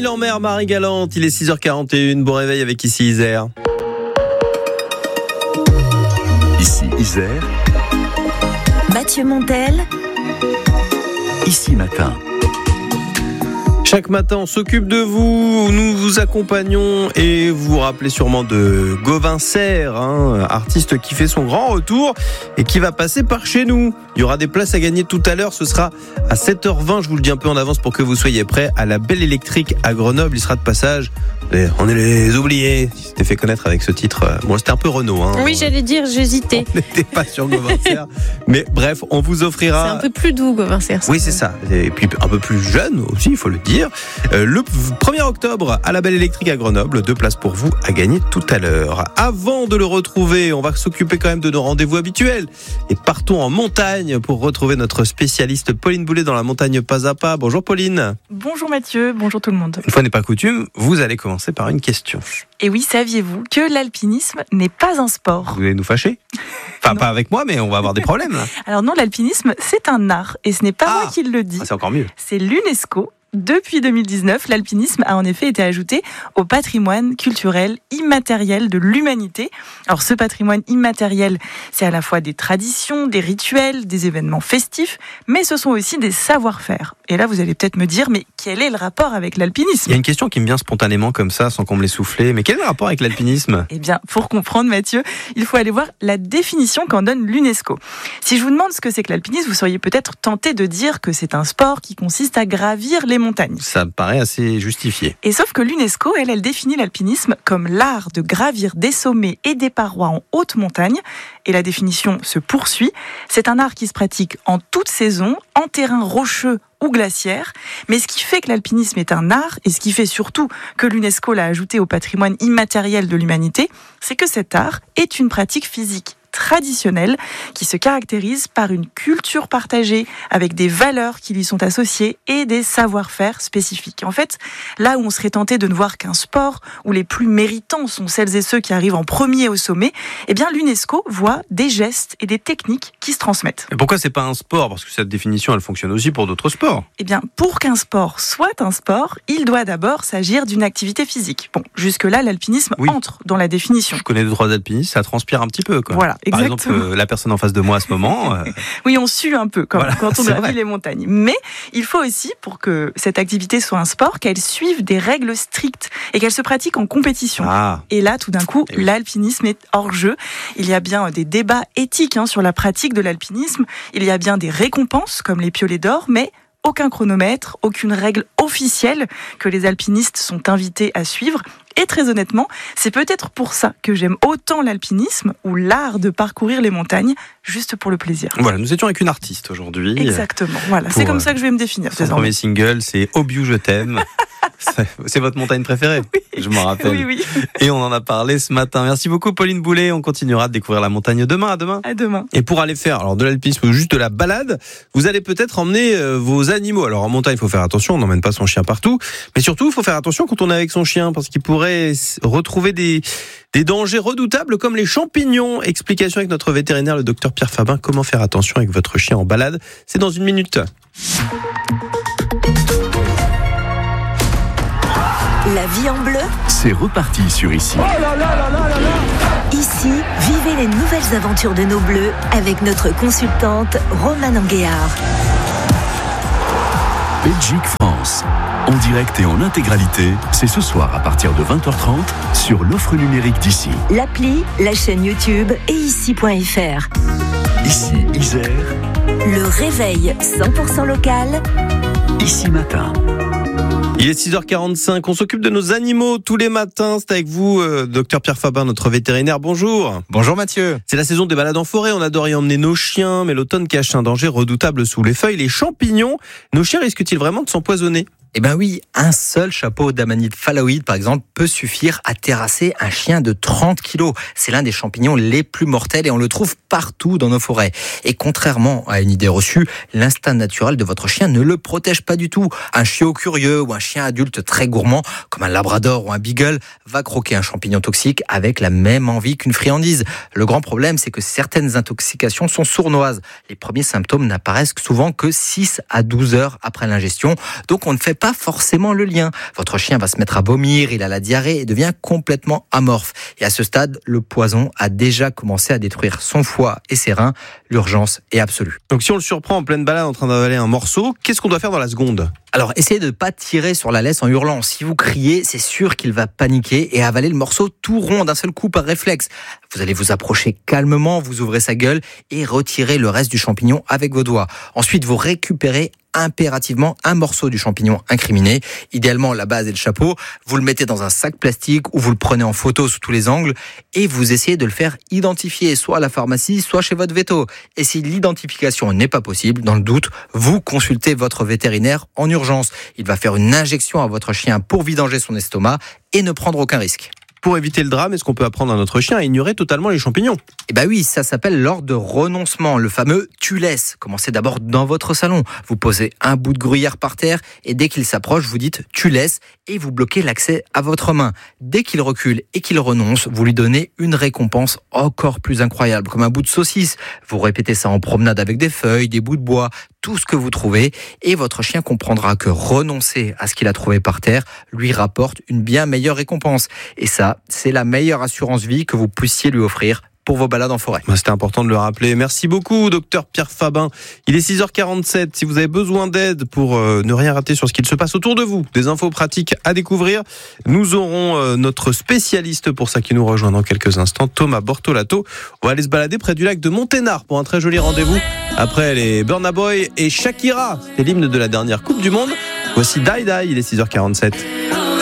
Marie-Lanmer, Marie Galante, il est 6h41, bon réveil avec ici Isère. Ici Isère. Mathieu Montel. Ici Matin. Chaque matin, on s'occupe de vous, nous vous accompagnons et vous vous rappelez sûrement de Gauvin Serre, artiste qui fait son grand retour et qui va passer par chez nous. Il y aura des places à gagner tout à l'heure, ce sera à 7h20, je vous le dis un peu en avance pour que vous soyez prêts, à la Belle Électrique à Grenoble. Il sera de passage. On est les oubliés. Il s'était fait connaître avec ce titre. Bon, c'était un peu Renaud. Oui, j'allais dire, j'hésitais. On n'était pas sur Gauvin Serre. Mais bref, on vous offrira. C'est un peu plus doux, Gauvin Serre. Oui, c'est ça. Et puis un peu plus jeune aussi, il faut le dire. Le 1er octobre à la Belle Électrique à Grenoble. 2 places pour vous à gagner tout à l'heure. Avant de le retrouver, on va s'occuper quand même de nos rendez-vous habituels. Et partons en montagne pour retrouver notre spécialiste Pauline Boulet dans la montagne pas à pas. Bonjour Pauline. Bonjour Mathieu, bonjour tout le monde. Une fois n'est pas coutume, vous allez commencer par une question. Et oui, saviez-vous que l'alpinisme n'est pas un sport ? Vous allez nous fâcher ? Enfin, Non. pas avec moi, mais on va avoir des problèmes là. Alors non, l'alpinisme, c'est un art. Et ce n'est pas moi qui le dis. C'est encore mieux. C'est l'UNESCO. Depuis 2019, l'alpinisme a en effet été ajouté au patrimoine culturel immatériel de l'humanité. Alors ce patrimoine immatériel, c'est à la fois des traditions, des rituels, des événements festifs, mais ce sont aussi des savoir-faire. Et là, vous allez peut-être me dire, mais quel est le rapport avec l'alpinisme ? Il y a une question qui me vient spontanément comme ça, sans qu'on me l'ait soufflé. Mais quel est le rapport avec l'alpinisme ? Eh bien, pour comprendre, Mathieu, il faut aller voir la définition qu'en donne l'UNESCO. Si je vous demande ce que c'est que l'alpinisme, vous seriez peut-être tenté de dire que c'est un sport qui consiste à gravir les montagnes. Ça me paraît assez justifié. Et sauf que l'UNESCO, elle définit l'alpinisme comme l'art de gravir des sommets et des parois en haute montagne. Et la définition se poursuit. C'est un art qui se pratique en toute saison, en terrain rocheux ou glaciaire. Mais ce qui fait que l'alpinisme est un art, et ce qui fait surtout que l'UNESCO l'a ajouté au patrimoine immatériel de l'humanité, c'est que cet art est une pratique physique traditionnelle qui se caractérise par une culture partagée avec des valeurs qui lui sont associées et des savoir-faire spécifiques. En fait, là où on serait tenté de ne voir qu'un sport où les plus méritants sont celles et ceux qui arrivent en premier au sommet, eh bien l'UNESCO voit des gestes et des techniques qui se transmettent. Et pourquoi c'est pas un sport ? Parce que cette définition, elle fonctionne aussi pour d'autres sports. Eh bien, pour qu'un sport soit un sport, il doit d'abord s'agir d'une activité physique. Bon, jusque-là, l'alpinisme entre dans la définition. Je connais 2-3 alpinistes, ça transpire un petit peu, quoi. Voilà. Par Exactement. exemple, la personne en face de moi à ce moment. Oui, on sue un peu quand on c'est gravit vrai. les montagnes. Mais il faut aussi, pour que cette activité soit un sport, qu'elle suive des règles strictes et qu'elle se pratique en compétition. Et là, tout d'un coup, l'alpinisme est hors jeu. Il y a bien des débats éthiques sur la pratique de l'alpinisme. Il y a bien des récompenses, comme les piolets d'or, mais aucun chronomètre, aucune règle officielle que les alpinistes sont invités à suivre. Et très honnêtement, c'est peut-être pour ça que j'aime autant l'alpinisme ou l'art de parcourir les montagnes, juste pour le plaisir. Voilà, nous étions avec une artiste aujourd'hui. Exactement, voilà. C'est comme ça que je vais me définir. Son premier single, c'est Obiu, je t'aime. C'est votre montagne préférée, je m'en rappelle. Oui. Et on en a parlé ce matin. Merci beaucoup Pauline Boulet. On continuera de découvrir la montagne demain. À demain. À demain. Et pour aller faire de l'alpinisme ou juste de la balade, vous allez peut-être emmener vos animaux. Alors en montagne, il faut faire attention, on n'emmène pas son chien partout. Mais surtout, il faut faire attention quand on est avec son chien, parce qu'il pourrait retrouver des dangers redoutables comme les champignons. Explication avec notre vétérinaire, le docteur Pierre Fabin. Comment faire attention avec votre chien en balade ? C'est dans une minute. La vie en bleu. C'est reparti sur Ici. Ici, vivez les nouvelles aventures de nos bleus avec notre consultante Romane Anguéard. Belgique-France. En direct et en intégralité, c'est ce soir à partir de 20h30 sur l'offre numérique d'Ici. L'appli, la chaîne YouTube et ici.fr. Ici Isère. Le réveil 100% local. Ici Matin. Il est 6h45, on s'occupe de nos animaux tous les matins. C'est avec vous, docteur Pierre Fabin, notre vétérinaire. Bonjour. Bonjour Mathieu. C'est la saison des balades en forêt, on adore y emmener nos chiens, mais l'automne cache un danger redoutable sous les feuilles, les champignons. Nos chiens risquent-ils vraiment de s'empoisonner ? Eh ben oui, un seul chapeau d'amanite phalloïde, par exemple, peut suffire à terrasser un chien de 30 kilos. C'est l'un des champignons les plus mortels et on le trouve partout dans nos forêts. Et contrairement à une idée reçue, l'instinct naturel de votre chien ne le protège pas du tout. Un chiot curieux ou un chien adulte très gourmand, comme un labrador ou un beagle, va croquer un champignon toxique avec la même envie qu'une friandise. Le grand problème, c'est que certaines intoxications sont sournoises. Les premiers symptômes n'apparaissent souvent que 6 à 12 heures après l'ingestion. Donc on ne fait pas forcément le lien. Votre chien va se mettre à vomir, il a la diarrhée et devient complètement amorphe. Et à ce stade, le poison a déjà commencé à détruire son foie et ses reins. L'urgence est absolue. Donc si on le surprend en pleine balade en train d'avaler un morceau, qu'est-ce qu'on doit faire dans la seconde ? Alors, essayez de ne pas tirer sur la laisse en hurlant. Si vous criez, c'est sûr qu'il va paniquer et avaler le morceau tout rond d'un seul coup par réflexe. Vous allez vous approcher calmement, vous ouvrez sa gueule et retirez le reste du champignon avec vos doigts. Ensuite, vous récupérez impérativement un morceau du champignon incriminé, idéalement la base et le chapeau. Vous le mettez dans un sac plastique ou vous le prenez en photo sous tous les angles et vous essayez de le faire identifier soit à la pharmacie, soit chez votre véto. Et si l'identification n'est pas possible, dans le doute, vous consultez votre vétérinaire en urgence. Il va faire une injection à votre chien pour vidanger son estomac et ne prendre aucun risque. Pour éviter le drame, est-ce qu'on peut apprendre à notre chien à ignorer totalement les champignons ? Eh ben oui, ça s'appelle l'ordre de renoncement, le fameux « tu laisses ». Commencez d'abord dans votre salon. Vous posez un bout de gruyère par terre et dès qu'il s'approche, vous dites « tu laisses » et vous bloquez l'accès à votre main. Dès qu'il recule et qu'il renonce, vous lui donnez une récompense encore plus incroyable, comme un bout de saucisse. Vous répétez ça en promenade avec des feuilles, des bouts de bois, tout ce que vous trouvez et votre chien comprendra que renoncer à ce qu'il a trouvé par terre lui rapporte une bien meilleure récompense. Et ça, c'est la meilleure assurance vie que vous puissiez lui offrir pour vos balades en forêt. C'était important de le rappeler. Merci beaucoup, docteur Pierre Fabin. Il est 6h47. Si vous avez besoin d'aide pour ne rien rater sur ce qu'il se passe autour de vous, des infos pratiques à découvrir, nous aurons notre spécialiste pour ça qui nous rejoint dans quelques instants, Thomas Bortolato. On va aller se balader près du lac de Monténard pour un très joli rendez-vous. Après les Burna Boy et Shakira, c'était l'hymne de la dernière Coupe du Monde. Voici Die Die, il est 6h47.